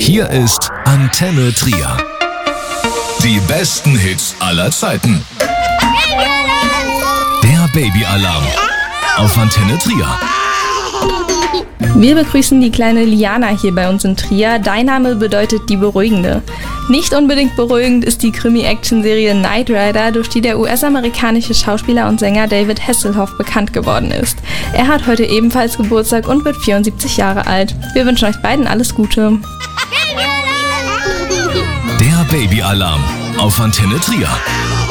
Hier ist Antenne Trier. Die besten Hits aller Zeiten. Der Babyalarm auf Antenne Trier. Wir begrüßen die kleine Liana hier bei uns in Trier. Dein Name bedeutet die Beruhigende. Nicht unbedingt beruhigend ist die Krimi-Action-Serie Knight Rider, durch die der US-amerikanische Schauspieler und Sänger David Hasselhoff bekannt geworden ist. Er hat heute ebenfalls Geburtstag und wird 74 Jahre alt. Wir wünschen euch beiden alles Gute. Der Babyalarm auf Antenne Trier.